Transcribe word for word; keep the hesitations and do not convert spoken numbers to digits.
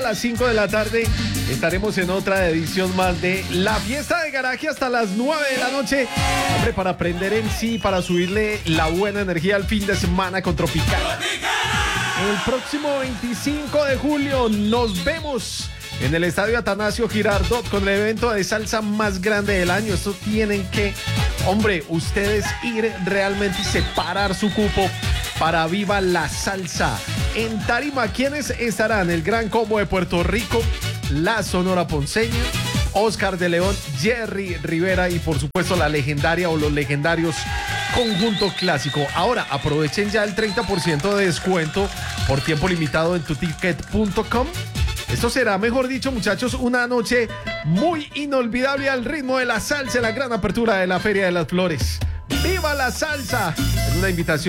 A las cinco de la tarde estaremos en otra edición más de La Fiesta de Garaje hasta las nueve de la noche. Hombre, para aprender en sí, para subirle la buena energía al fin de semana con Tropicana. El próximo veinticinco de julio nos vemos en el Estadio Atanasio Girardot con el evento de salsa más grande del año. Esto tienen que, hombre, ustedes ir realmente y separar su cupo para Viva la Salsa. En tarima, ¿quiénes estarán? El Gran Combo de Puerto Rico, la Sonora Ponceña, Oscar de León, Jerry Rivera y por supuesto la legendaria o los legendarios Conjunto Clásico. Ahora aprovechen ya el treinta por ciento de descuento por tiempo limitado en tu ticket punto com. Esto será, mejor dicho, muchachos, una noche muy inolvidable al ritmo de la salsa en la gran apertura de la Feria de las Flores. ¡Viva la Salsa! Es una invitación